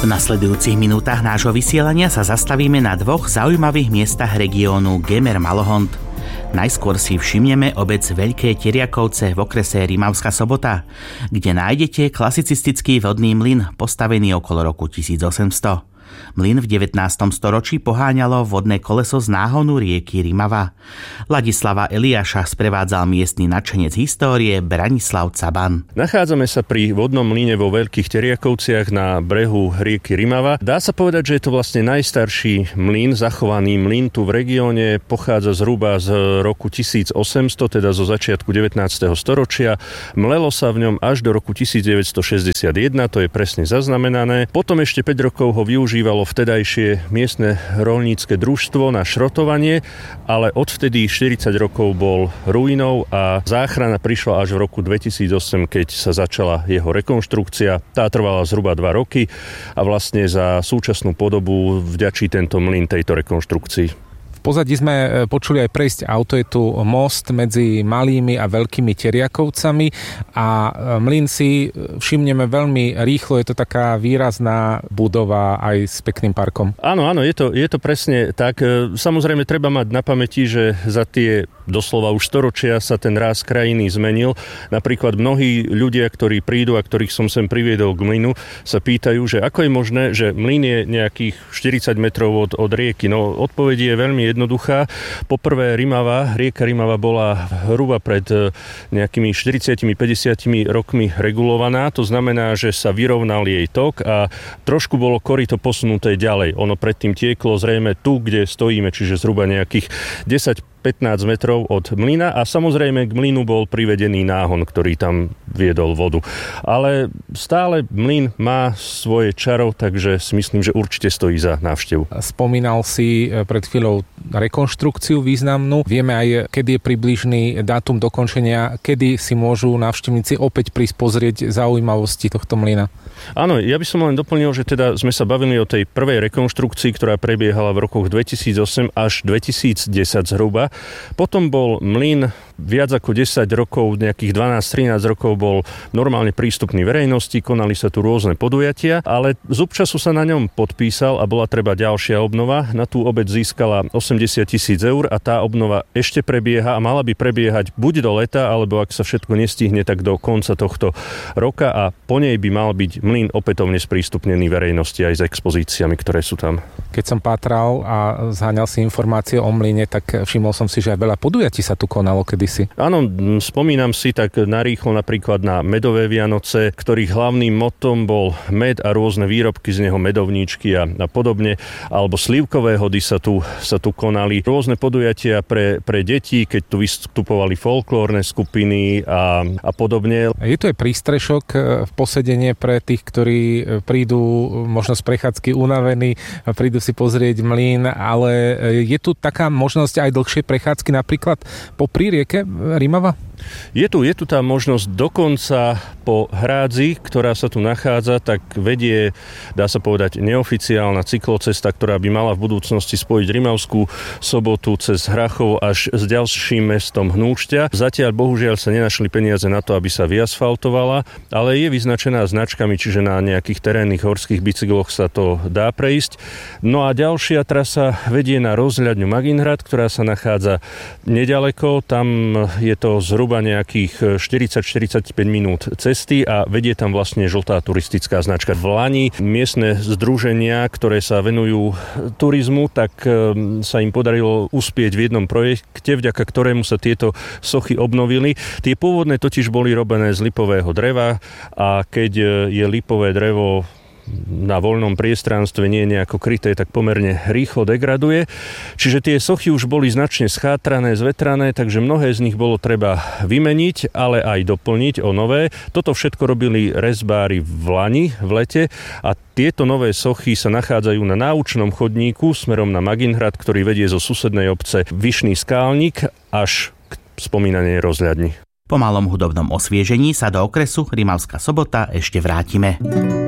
V nasledujúcich minútach nášho vysielania sa zastavíme na dvoch zaujímavých miestach regiónu Gemer-Malohont. Najskôr si všimneme obec Veľké Teriakovce v okrese Rimavská Sobota, kde nájdete klasicistický vodný mlyn postavený okolo roku 1800. Mlyn v 19. storočí poháňalo vodné koleso z náhonu rieky Rimava. Ladislava Eliáša sprevádzal miestny nadšenec histórie Branislav Caban. Nachádzame sa pri vodnom mlyne vo Veľkých Teriakovciach na brehu rieky Rimava. Dá sa povedať, že je to vlastne najstarší mlyn, zachovaný mlyn tu v regióne. Pochádza zhruba z roku 1800, teda zo začiatku 19. storočia. Mlelo sa v ňom až do roku 1961, to je presne zaznamenané. Potom ešte 5 rokov ho využívalo vtedajšie miestne roľnícke družstvo na šrotovanie, ale odvtedy 40 rokov bol ruinou a záchrana prišla až v roku 2008, keď sa začala jeho rekonštrukcia. Tá trvala zhruba 2 roky a vlastne za súčasnú podobu vďačí tento mlyn tejto rekonštrukcii. V pozadí sme počuli aj prejsť auto, je tu most medzi Malými a Veľkými Teriakovcami a mlyn si všimneme veľmi rýchlo, je to taká výrazná budova aj s pekným parkom. Áno, je to presne tak. Samozrejme treba mať na pamäti, že za tie doslova už storočia sa ten ráz krajiny zmenil. Napríklad mnohí ľudia, ktorí prídu a ktorých som sem priviedol k mlynu, sa pýtajú, že ako je možné, že mlyn je nejakých 40 metrov od rieky. No odpoveď je veľmi jednoduchá. Poprvé rieka Rimava bola hruba pred nejakými 40-50 rokmi regulovaná. To znamená, že sa vyrovnal jej tok a trošku bolo koryto posunuté ďalej. Ono predtým tieklo zrejme tu, kde stojíme, čiže zhruba nejakých 10-15 metrov od mlyna a samozrejme k mlynu bol privedený náhon, ktorý tam viedol vodu. Ale stále mlyn má svoje čaro, takže si myslím, že určite stojí za návštevu. Spomínal si pred chvíľou rekonštrukciu významnú. Vieme aj, kedy je približný dátum dokončenia, kedy si môžu návštevníci opäť prísť pozrieť zaujímavosti tohto mlyna. Áno, ja by som len doplnil, že teda sme sa bavili o tej prvej rekonštrukcii, ktorá prebiehala v rokoch 2008 až 2010 zhruba. Potom bol mlyn viac ako 10 rokov, nejakých 12-13 rokov bol normálne prístupný verejnosti, konali sa tu rôzne podujatia, ale z občasu sa na ňom podpísal a bola treba ďalšia obnova. Na tú obec získala 80 000 eur a tá obnova ešte prebieha a mala by prebiehať buď do leta, alebo ak sa všetko nestihne, tak do konca tohto roka a po nej by mal byť mlyn opätovne sprístupnený verejnosti aj s expozíciami, ktoré sú tam. Keď som pátral a zháňal si informácie o mlyne, tak všimol som si, že aj veľa podujatí sa tu konalo kedysi. Áno, spomínam si tak narýchlo napríklad na medové Vianoce, ktorých hlavným motom bol med a rôzne výrobky z neho, medovníčky a podobne, alebo slívkové hody sa tu konali. Rôzne podujatia pre deti, keď tu vystupovali folklórne skupiny a podobne. Je tu aj prístrešok v posedenie pre tých, ktorí prídu možno z prechádzky unavení, prídu si pozrieť mlyn, ale je tu taká možnosť aj dlhšej prechádzky napríklad po rieke Rimava? Je tu tá možnosť dokonca po hrádzi, ktorá sa tu nachádza, tak vedie, dá sa povedať, neoficiálna cyklocesta, ktorá by mala v budúcnosti spojiť Rimavskú Sobotu cez Hrachov až s ďalším mestom Hnúšťa. Zatiaľ bohužiaľ sa nenašli peniaze na to, aby sa vyasfaltovala, ale je vyznačená značkami, čiže na nejakých terénnych horských bicykloch sa to dá prejsť. No a ďalšia trasa vedie na rozhľadňu Maginhrad, ktorá sa nachádza nedaleko. Tam je to zhruba nejakých 40-45 minút cesty a vedie tam vlastne žltá turistická značka. V Lani miestne združenia, ktoré sa venujú turizmu, tak sa im podarilo uspieť v jednom projekte, vďaka ktorému sa tieto sochy obnovili. Tie pôvodné totiž boli robené z lipového dreva a keď je lipové drevo na voľnom priestranstve nie je nejako kryté, tak pomerne rýchlo degraduje. Čiže tie sochy už boli značne schátrané, zvetrané, takže mnohé z nich bolo treba vymeniť, ale aj doplniť o nové. Toto všetko robili rezbári v Lani, v lete a tieto nové sochy sa nachádzajú na náučnom chodníku smerom na Maginhrad, ktorý vedie zo susednej obce Vyšný Skálnik až k spomínanej rozhľadni. Po malom hudobnom osviežení sa do okresu Rimavská Sobota ešte vrátime.